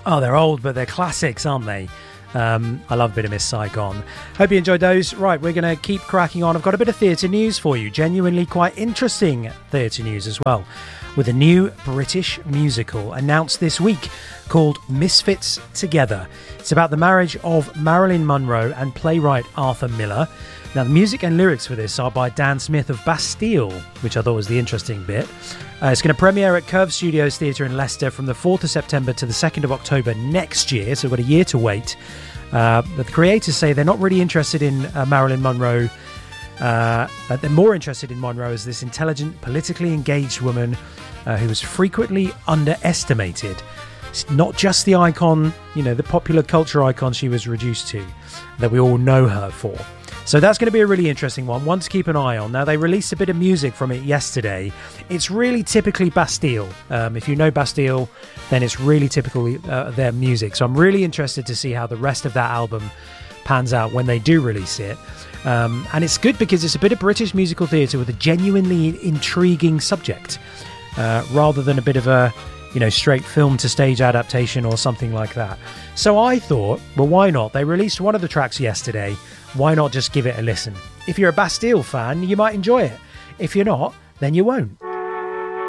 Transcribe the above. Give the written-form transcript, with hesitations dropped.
Oh, they're old, but they're classics, aren't they? I love a bit of Miss Saigon. Hope you enjoyed those. Right, we're going to keep cracking on. I've got a bit of theatre news for you. Genuinely quite interesting theatre news as well. With a new British musical announced this week called Misfits Together. It's about the marriage of Marilyn Monroe and playwright Arthur Miller. Now, the music and lyrics for this are by Dan Smith of Bastille, which I thought was the interesting bit. It's going to premiere at Curve Studios Theatre in Leicester from the 4th of September to the 2nd of October next year, so we've got a year to wait. But the creators say they're not really interested in Marilyn Monroe. They're more interested in Monroe as this intelligent, politically engaged woman who was frequently underestimated. It's not just the icon, the popular culture icon she was reduced to, that we all know her for. So that's going to be a really interesting one to keep an eye on. Now, they released a bit of music from it yesterday. It's really typically Bastille. If you know Bastille, then it's really typically their music. So I'm really interested to see how the rest of that album pans out when they do release it. And it's good because it's a bit of British musical theatre with a genuinely intriguing subject, rather than a bit of a straight film to stage adaptation or something like that. So I thought, well, why not? They released one of the tracks yesterday. Why not just give it a listen? If you're a Bastille fan, you might enjoy it. If you're not, then you won't.